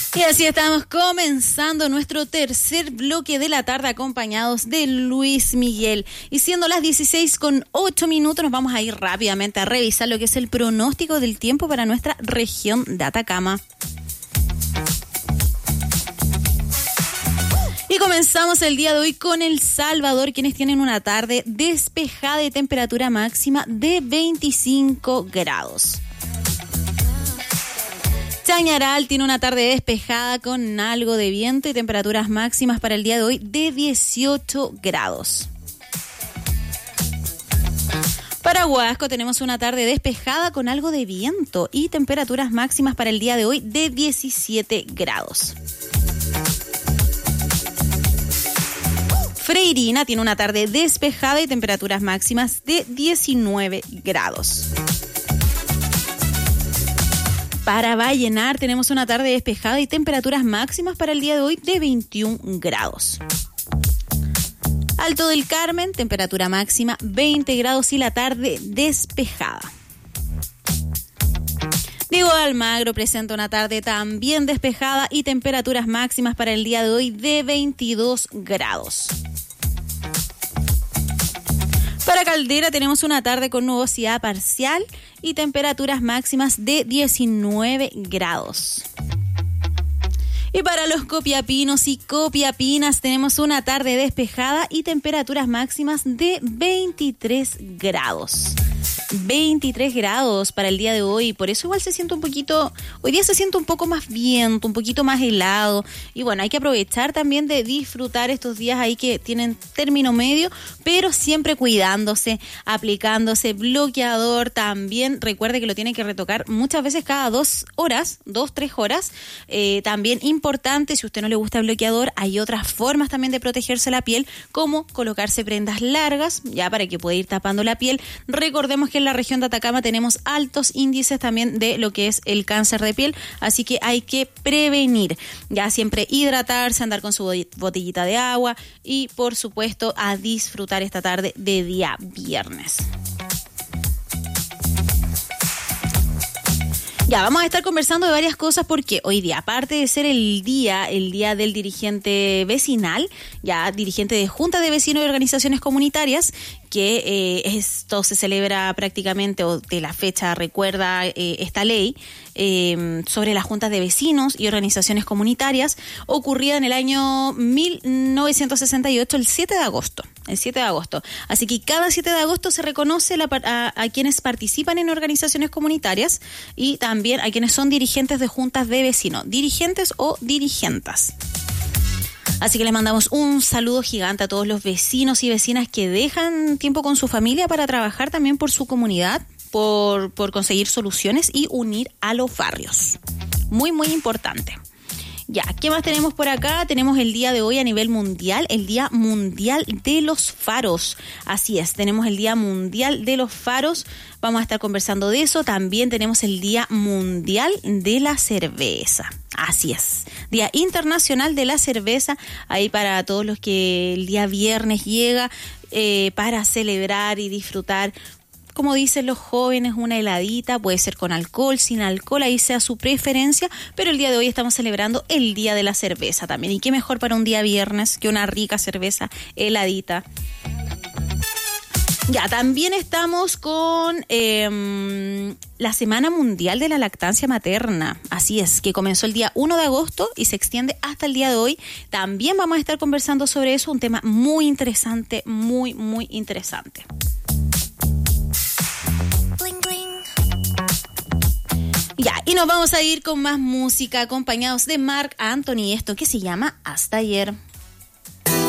Y así estamos comenzando nuestro tercer bloque de la tarde acompañados de Luis Miguel. Y siendo las 16:08 nos vamos a ir rápidamente a revisar lo que es el pronóstico del tiempo para nuestra región de Atacama. Y comenzamos el día de hoy con El Salvador, quienes tienen una tarde despejada y temperatura máxima de 25 grados. Chañaral tiene una tarde despejada con algo de viento y temperaturas máximas para el día de hoy de 18 grados. Para Huasco tenemos una tarde despejada con algo de viento y temperaturas máximas para el día de hoy de 17 grados. Freirina tiene una tarde despejada y temperaturas máximas de 19 grados. Para Vallenar tenemos una tarde despejada y temperaturas máximas para el día de hoy de 21 grados. Alto del Carmen, temperatura máxima 20 grados y la tarde despejada. Diego de Almagro presenta una tarde también despejada y temperaturas máximas para el día de hoy de 22 grados. Para Caldera tenemos una tarde con nubosidad parcial y temperaturas máximas de 19 grados. Y para los copiapinos y copiapinas tenemos una tarde despejada y temperaturas máximas de 23 grados. 23 grados para el día de hoy, por eso igual se siente un poquito, hoy día se siente un poco más viento, un poquito más helado, y bueno, hay que aprovechar también de disfrutar estos días ahí que tienen término medio, pero siempre cuidándose, aplicándose bloqueador también. Recuerde que lo tiene que retocar muchas veces cada 2 horas, 2-3 horas, también importante, si a usted no le gusta el bloqueador, hay otras formas también de protegerse la piel, como colocarse prendas largas, ya para que pueda ir tapando la piel. Recordemos que en la región de Atacama tenemos altos índices también de lo que es el cáncer de piel, así que hay que prevenir, ya siempre hidratarse, andar con su botellita de agua y por supuesto a disfrutar esta tarde de día viernes. Ya, vamos a estar conversando de varias cosas porque hoy día, aparte de ser el día del dirigente vecinal, ya dirigente de Junta de Vecinos y Organizaciones Comunitarias, que esto se celebra prácticamente, o de la fecha recuerda esta ley sobre las juntas de vecinos y organizaciones comunitarias, ocurrida en el año 1968, el 7 de agosto. Así que cada 7 de agosto se reconoce a quienes participan en organizaciones comunitarias y también a quienes son dirigentes de juntas de vecinos, dirigentes o dirigentas. Así que les mandamos un saludo gigante a todos los vecinos y vecinas que dejan tiempo con su familia para trabajar también por su comunidad, por conseguir soluciones y unir a los barrios. Muy, muy importante. Ya, ¿qué más tenemos por acá? Tenemos el día de hoy a nivel mundial, el Día Mundial de los Faros. Así es, tenemos el Día Mundial de los Faros. Vamos a estar conversando de eso. También tenemos el Día Mundial de la Cerveza. Así es, Día Internacional de la Cerveza. Ahí para todos los que el día viernes llega para celebrar y disfrutar. Como dicen los jóvenes, una heladita, puede ser con alcohol, sin alcohol, ahí sea su preferencia, pero el día de hoy estamos celebrando el Día de la Cerveza también. Y qué mejor para un día viernes que una rica cerveza heladita. Ya, también estamos con la Semana Mundial de la Lactancia Materna. Así es, que comenzó el día 1 de agosto y se extiende hasta el día de hoy. También vamos a estar conversando sobre eso, un tema muy interesante, muy, muy interesante. Ya, y nos vamos a ir con más música acompañados de Marc Anthony, esto que se llama Hasta Ayer.